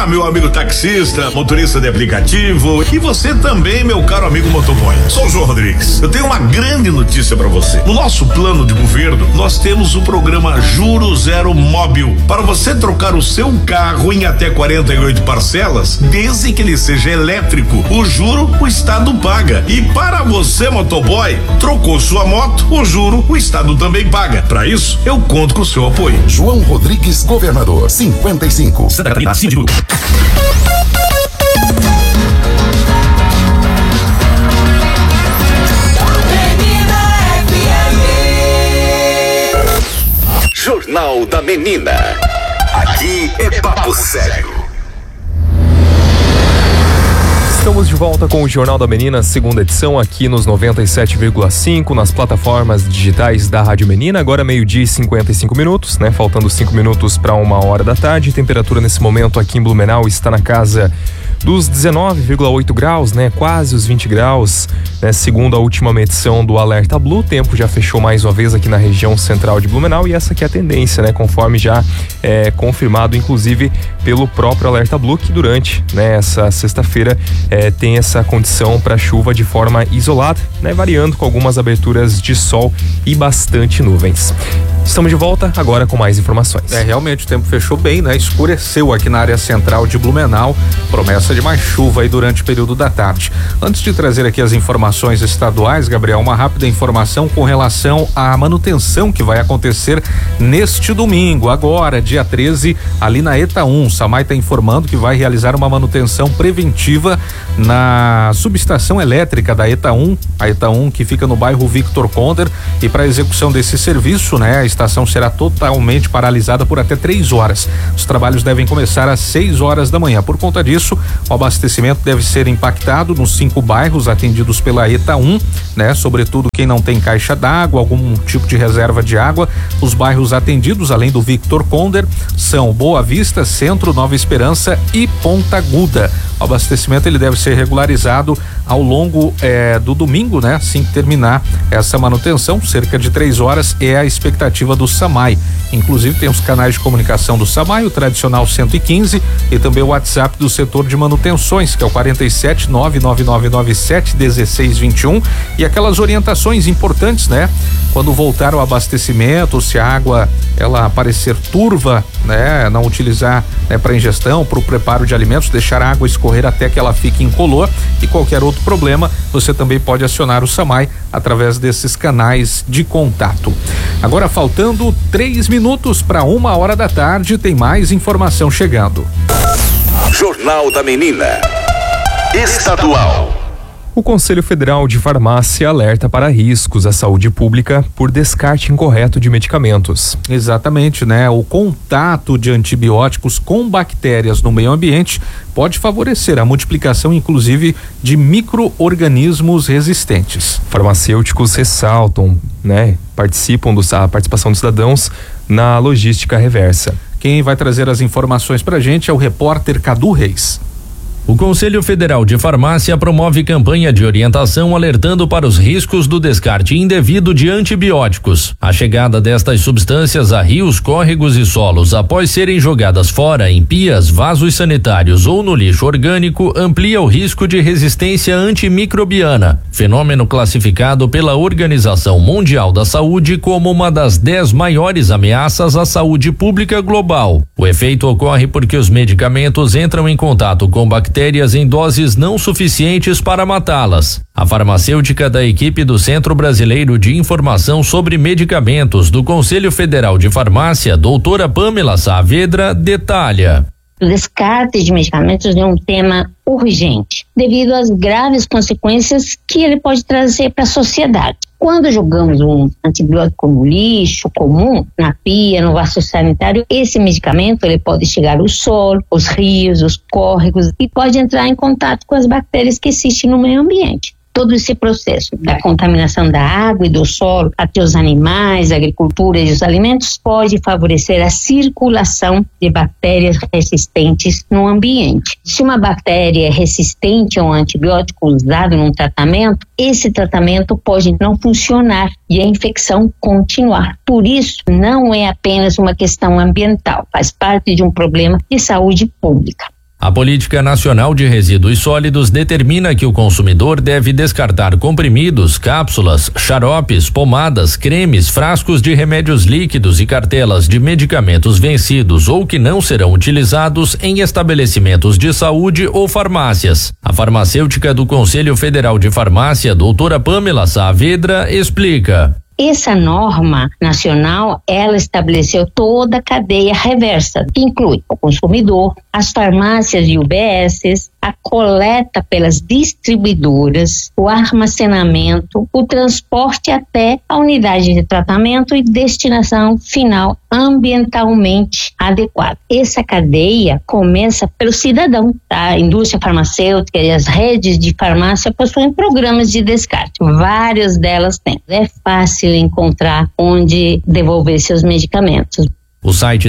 Olá, meu amigo taxista, motorista de aplicativo e você também, meu caro amigo motoboy. Sou o João Rodrigues. Eu tenho uma grande notícia para você. No nosso plano de governo, nós temos o programa Juro Zero Móbil para você trocar o seu carro em até 48 parcelas, desde que ele seja elétrico. O juro o Estado paga. E para você, motoboy, trocou sua moto, o juro o Estado também paga. Para isso, eu conto com o seu apoio. João Rodrigues, governador, 55. Santa Catarina, Síndico. Jornal da Menina. Aqui é papo sério. Estamos de volta com o Jornal da Menina, segunda edição, aqui nos 97,5, nas plataformas digitais da Rádio Menina. Agora 12:55, né? Faltando 5 minutos para 1h da tarde. Temperatura nesse momento aqui em Blumenau está na casa dos 19,8 graus, né? Quase os 20 graus, né? Segundo a última medição do Alerta Blue, o tempo já fechou mais uma vez aqui na região central de Blumenau, e essa aqui é a tendência, né? Conforme já confirmado, inclusive, pelo próprio Alerta Blue, que durante, né, essa sexta-feira tem essa condição para chuva de forma isolada, né? Variando com algumas aberturas de sol e bastante nuvens. Estamos de volta agora com mais informações. Realmente o tempo fechou bem, né? Escureceu aqui na área central de Blumenau, promessa de mais chuva aí durante o período da tarde. Antes de trazer aqui as informações estaduais, Gabriel, uma rápida informação com relação à manutenção que vai acontecer neste domingo, agora, dia 13, ali na ETA 1. SAMAI está informando que vai realizar uma manutenção preventiva na subestação elétrica da ETA 1, a ETA 1 que fica no bairro Victor Conder, e para execução desse serviço, né, a estação será totalmente paralisada por até 3 horas. Os trabalhos devem começar às 6 horas da manhã. Por conta disso, o abastecimento deve ser impactado nos 5 bairros atendidos pela ETA 1, né? Sobretudo quem não tem caixa d'água, algum tipo de reserva de água. Os bairros atendidos, além do Victor Conder, são Boa Vista, Centro, Nova Esperança e Ponta Aguda. O abastecimento ele deve ser regularizado ao longo do domingo, né? Assim que terminar essa manutenção, cerca de 3 horas é a expectativa do SAMAI. Inclusive tem os canais de comunicação do SAMAI, o tradicional 115, e também o WhatsApp do setor de manutenções, que é o 47 99997 1621, e aquelas orientações importantes, né? Quando voltar o abastecimento, se a água ela aparecer turva, né? Não utilizar, né, para ingestão, para o preparo de alimentos, deixar a água escorrer até que ela fique incolor, e qualquer outro problema, você também pode acionar o SAMAI através desses canais de contato. Agora, faltando 3 minutos para 1h da tarde, tem mais informação chegando. Jornal da Menina Estadual. O Conselho Federal de Farmácia alerta para riscos à saúde pública por descarte incorreto de medicamentos. Exatamente, né? O contato de antibióticos com bactérias no meio ambiente pode favorecer a multiplicação, inclusive, de micro-organismos resistentes. Farmacêuticos ressaltam, né? A participação dos cidadãos na logística reversa. Quem vai trazer as informações pra gente é o repórter Cadu Reis. O Conselho Federal de Farmácia promove campanha de orientação alertando para os riscos do descarte indevido de antibióticos. A chegada destas substâncias a rios, córregos e solos após serem jogadas fora em pias, vasos sanitários ou no lixo orgânico amplia o risco de resistência antimicrobiana, fenômeno classificado pela Organização Mundial da Saúde como uma das 10 maiores ameaças à saúde pública global. O efeito ocorre porque os medicamentos entram em contato com bactérias em doses não suficientes para matá-las. A farmacêutica da equipe do Centro Brasileiro de Informação sobre Medicamentos do Conselho Federal de Farmácia, doutora Pamela Saavedra, detalha. O descarte de medicamentos é um tema urgente, devido às graves consequências que ele pode trazer para a sociedade. Quando jogamos um antibiótico no lixo comum, na pia, no vaso sanitário, esse medicamento ele pode chegar ao solo, aos rios, aos córregos e pode entrar em contato com as bactérias que existem no meio ambiente. Todo esse processo da contaminação da água e do solo até os animais, a agricultura e os alimentos pode favorecer a circulação de bactérias resistentes no ambiente. Se uma bactéria é resistente a um antibiótico usado num tratamento, esse tratamento pode não funcionar e a infecção continuar. Por isso, não é apenas uma questão ambiental, faz parte de um problema de saúde pública. A Política Nacional de Resíduos Sólidos determina que o consumidor deve descartar comprimidos, cápsulas, xaropes, pomadas, cremes, frascos de remédios líquidos e cartelas de medicamentos vencidos ou que não serão utilizados em estabelecimentos de saúde ou farmácias. A farmacêutica do Conselho Federal de Farmácia, doutora Pamela Saavedra, explica. Essa norma nacional, ela estabeleceu toda a cadeia reversa, que inclui o consumidor, as farmácias e UBSs, a coleta pelas distribuidoras, o armazenamento, o transporte até a unidade de tratamento e destinação final ambientalmente adequada. Essa cadeia começa pelo cidadão, tá? A indústria farmacêutica e as redes de farmácia possuem programas de descarte. Várias delas têm. É fácil encontrar onde devolver seus medicamentos. O site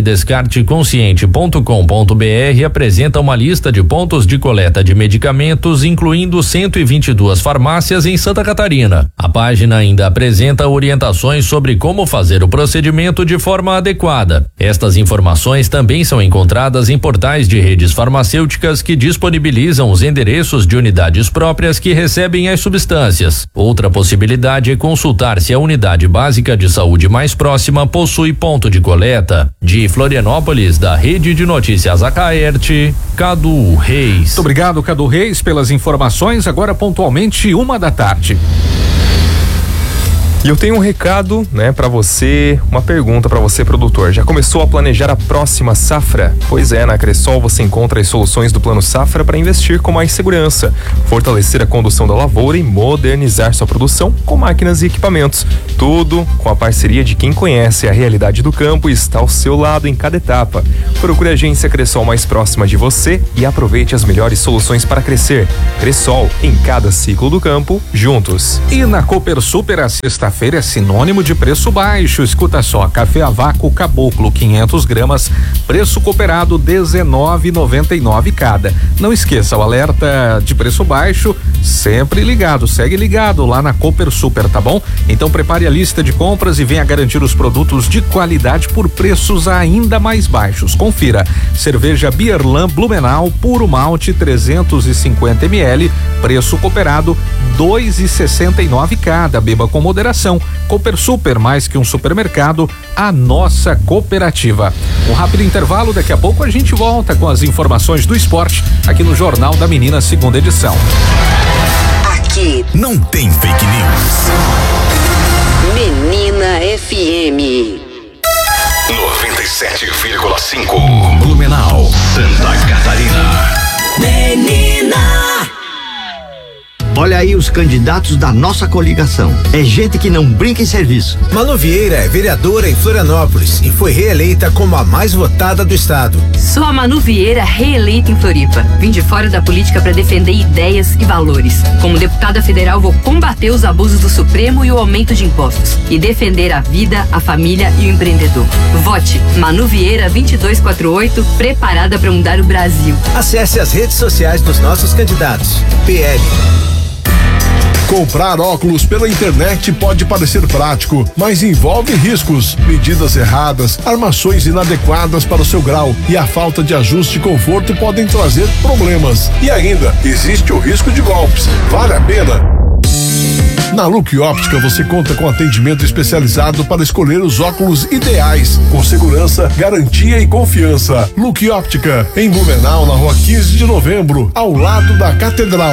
descarteconsciente.com.br apresenta uma lista de pontos de coleta de medicamentos, incluindo 122 farmácias em Santa Catarina. A página ainda apresenta orientações sobre como fazer o procedimento de forma adequada. Estas informações também são encontradas em portais de redes farmacêuticas que disponibilizam os endereços de unidades próprias que recebem as substâncias. Outra possibilidade é consultar se a unidade básica de saúde mais próxima possui ponto de coleta. De Florianópolis, da Rede de Notícias Acaerte, Cadu Reis. Muito obrigado, Cadu Reis, pelas informações. Agora pontualmente 1h. E eu tenho um recado, né, para você, uma pergunta para você, produtor. Já começou a planejar a próxima safra? Pois é, na Cressol você encontra as soluções do Plano Safra para investir com mais segurança, fortalecer a condução da lavoura e modernizar sua produção com máquinas e equipamentos. Tudo com a parceria de quem conhece a realidade do campo e está ao seu lado em cada etapa. Procure a agência Cressol mais próxima de você e aproveite as melhores soluções para crescer. Cressol, em cada ciclo do campo, juntos. E na Cooper Super, a sexta-feira é sinônimo de preço baixo. Escuta só, café a vácuo Caboclo 500 gramas, preço cooperado R$19,99 cada. Não esqueça o alerta de preço baixo, sempre ligado, segue ligado lá na Cooper Super, tá bom? Então prepare a lista de compras e venha garantir os produtos de qualidade por preços ainda mais baixos. Confira, cerveja Bierlan Blumenau puro malte 350 ml, preço cooperado R$2,69 cada. Beba com moderação. Cooper Super, mais que um supermercado, a nossa cooperativa. Um rápido intervalo, daqui a pouco a gente volta com as informações do esporte aqui no Jornal da Menina, segunda edição. Aqui não tem fake news. Menina FM 97,5 Blumenau, Santa Catarina. Menina! Olha aí os candidatos da nossa coligação. É gente que não brinca em serviço. Manu Vieira é vereadora em Florianópolis e foi reeleita como a mais votada do estado. Sou a Manu Vieira, reeleita em Floripa. Vim de fora da política para defender ideias e valores. Como deputada federal, vou combater os abusos do Supremo e o aumento de impostos. E defender a vida, a família e o empreendedor. Vote Manu Vieira 2248, preparada para mudar o Brasil. Acesse as redes sociais dos nossos candidatos. PL. Comprar óculos pela internet pode parecer prático, mas envolve riscos, medidas erradas, armações inadequadas para o seu grau e a falta de ajuste e conforto podem trazer problemas. E ainda, existe o risco de golpes. Vale a pena? Na Look Óptica você conta com atendimento especializado para escolher os óculos ideais, com segurança, garantia e confiança. Look Óptica, em Blumenau, na rua 15 de novembro, ao lado da Catedral.